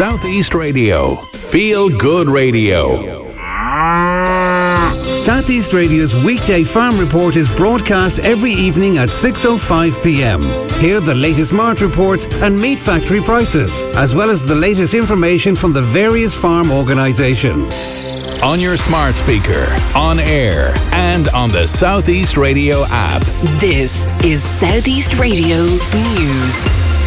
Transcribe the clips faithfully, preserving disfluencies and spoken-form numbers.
Southeast Radio. Feel good radio. Southeast Radio's weekday farm report is broadcast every evening at six oh five p.m. Hear the latest mart reports and meat factory prices, as well as the latest information from the various farm organisations. On your smart speaker, on air, and on the Southeast Radio app. This is Southeast Radio News.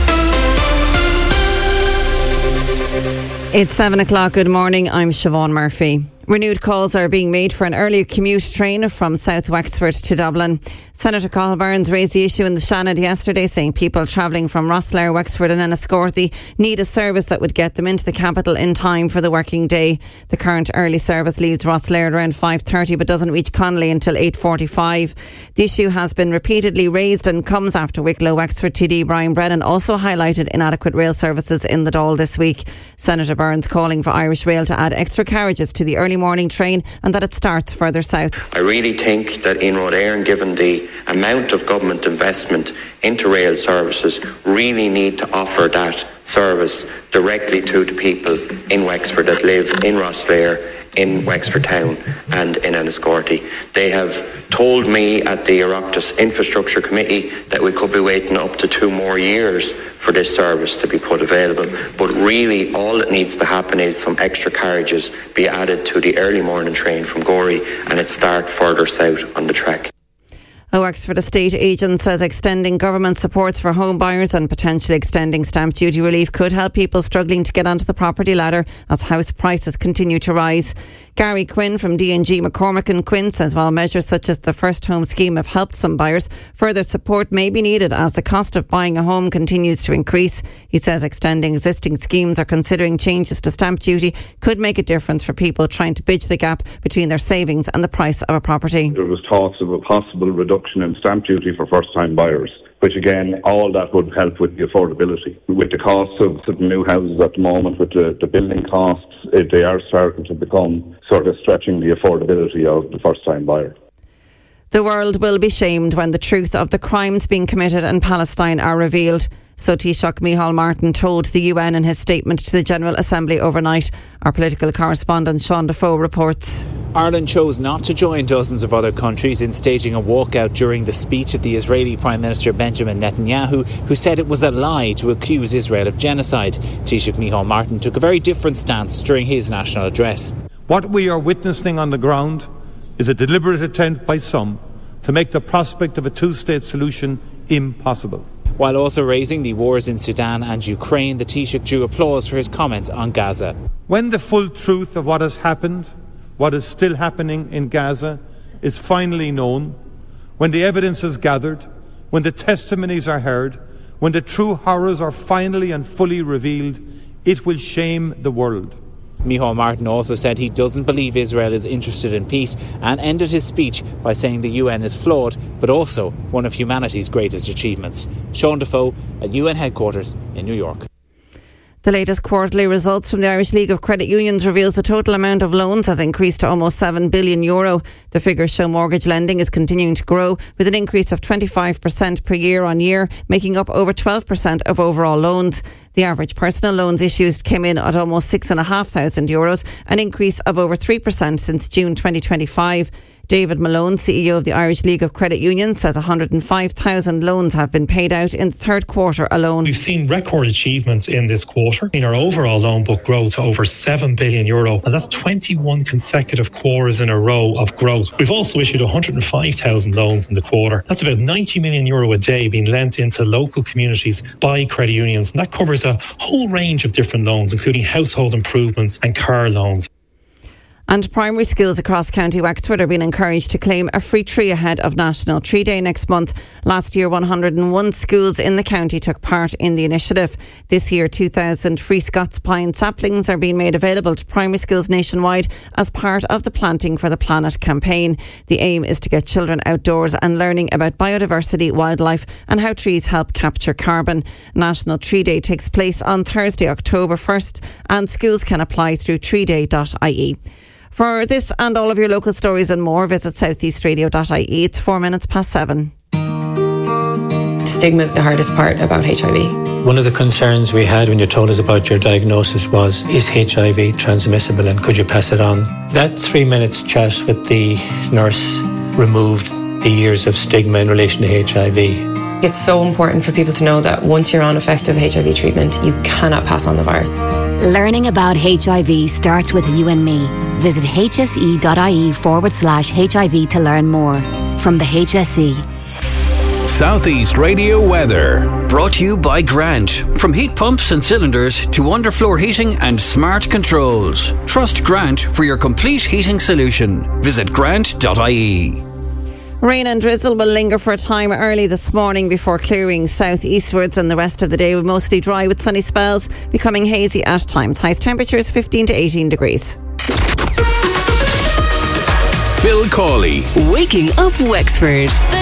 It's seven o'clock. Good morning. I'm Siobhan Murphy. Renewed calls are being made for an earlier commute train from South Wexford to Dublin. Senator Cathal Byrnes raised the issue in the Seanad yesterday, saying people travelling from Rosslare, Wexford and Enniscorthy need a service that would get them into the capital in time for the working day. The current early service leaves Rosslare at around five thirty but doesn't reach Connolly until eight forty-five. The issue has been repeatedly raised and comes after Wicklow Wexford T D Brian Brennan also highlighted inadequate rail services in the Dáil this week. Senator Byrnes calling for Irish Rail to add extra carriages to the early morning train and that it starts further south. I really think that in Rod Éireann, given the amount of government investment into rail services, really need to offer that service directly to the people in Wexford that live in Rosslare, in Wexford Town and in Enniscorthy. They have told me at the Oireachtas Infrastructure Committee that we could be waiting up to two more years for this service to be put available. But really all that needs to happen is some extra carriages be added to the early morning train from Gorey and it start further south on the track. A Wexford estate agent says extending government supports for home buyers and potentially extending stamp duty relief could help people struggling to get onto the property ladder as house prices continue to rise. Gary Quinn from D and G McCormick and Quinn says while measures such as the First Home Scheme have helped some buyers, further support may be needed as the cost of buying a home continues to increase. He says extending existing schemes or considering changes to stamp duty could make a difference for people trying to bridge the gap between their savings and the price of a property. There was talks of a possible reduction in stamp duty for first-time buyers, which again, all that would help with the affordability. With the costs of certain new houses at the moment, with the, the building costs, it, they are starting to become sort of stretching the affordability of the first-time buyer. The world will be shamed when the truth of the crimes being committed in Palestine are revealed. So Taoiseach Micheál Martin told the U N in his statement to the General Assembly overnight. Our political correspondent Sean Defoe reports. Ireland chose not to join dozens of other countries in staging a walkout during the speech of the Israeli Prime Minister Benjamin Netanyahu, who said it was a lie to accuse Israel of genocide. Taoiseach Micheál Martin took a very different stance during his national address. What we are witnessing on the ground is a deliberate attempt by some to make the prospect of a two-state solution impossible. While also raising the wars in Sudan and Ukraine, the Taoiseach drew applause for his comments on Gaza. When the full truth of what has happened, what is still happening in Gaza, is finally known, when the evidence is gathered, when the testimonies are heard, when the true horrors are finally and fully revealed, it will shame the world. Micheál Martin also said he doesn't believe Israel is interested in peace and ended his speech by saying the U N is flawed, but also one of humanity's greatest achievements. Sean Defoe at U N headquarters in New York. The latest quarterly results from the Irish League of Credit Unions reveals the total amount of loans has increased to almost seven billion euro. The figures show mortgage lending is continuing to grow with an increase of twenty-five percent per year on year, making up over twelve percent of overall loans. The average personal loans issues came in at almost six thousand five hundred euros, an increase of over three percent since June twenty twenty-five. David Malone, C E O of the Irish League of Credit Unions, says one hundred five thousand loans have been paid out in the third quarter alone. We've seen record achievements in this quarter. In our overall loan book grow to over seven billion euro, and that's twenty-one consecutive quarters in a row of growth. We've also issued one hundred five thousand loans in the quarter. That's about ninety million euro a day being lent into local communities by credit unions, and that covers a whole range of different loans, including household improvements and car loans. And primary schools across County Wexford are being encouraged to claim a free tree ahead of National Tree Day next month. Last year, one hundred one schools in the county took part in the initiative. This year, two thousand free Scots pine saplings are being made available to primary schools nationwide as part of the Planting for the Planet campaign. The aim is to get children outdoors and learning about biodiversity, wildlife and how trees help capture carbon. National Tree Day takes place on Thursday, October first, and schools can apply through tree day dot I E. For this and all of your local stories and more, visit southeast radio dot I E. It's four minutes past seven. The stigma is the hardest part about H I V. One of the concerns we had when you told us about your diagnosis was, is H I V transmissible and could you pass it on? That three minutes chat with the nurse removed the years of stigma in relation to H I V. It's so important for people to know that once you're on effective H I V treatment, you cannot pass on the virus. Learning about H I V starts with you and me. Visit hse.ie forward slash HIV to learn more. From the H S E. Southeast Radio weather. Brought to you by Grant. From heat pumps and cylinders to underfloor heating and smart controls. Trust Grant for your complete heating solution. Visit grant dot I E. Rain and drizzle will linger for a time early this morning before clearing southeastwards, and the rest of the day will mostly dry with sunny spells, becoming hazy at times. Highest temperatures fifteen to eighteen degrees. Phil Cawley. Waking up Wexford. The